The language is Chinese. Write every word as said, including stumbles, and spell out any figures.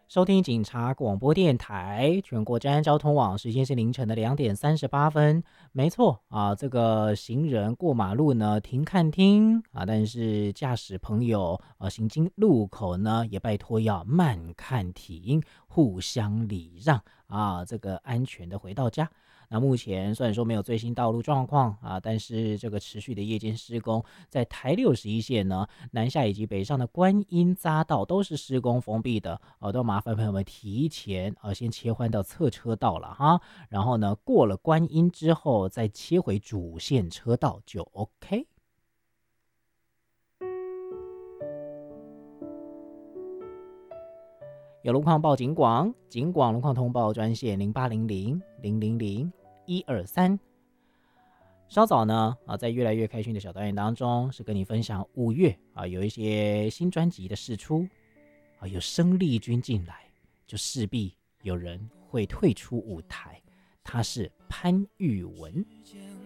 收听警察广播电台全国治安交通网，时间是凌晨的两点三十八分。没错啊，这个行人过马路呢，停看听啊，但是驾驶朋友啊，行经路口呢，也拜托要慢看停，互相礼让啊，这个安全的回到家。那目前虽然说没有最新道路状况啊，但是这个持续的夜间施工，在台六十一线呢，南下以及北上的观音匝道都是施工封闭的，呃，都麻烦朋友们提前呃先切换到侧车道了哈，然后呢过了观音之后再切回主线车道就 OK。有路况报警广，警广路况通报专线零八零零零零零一二三。稍早呢啊，在越来越开心的小单元当中，是跟你分享五月啊有一些新专辑的释出啊，有生力军进来，就势必有人会退出舞台，他是潘玉文。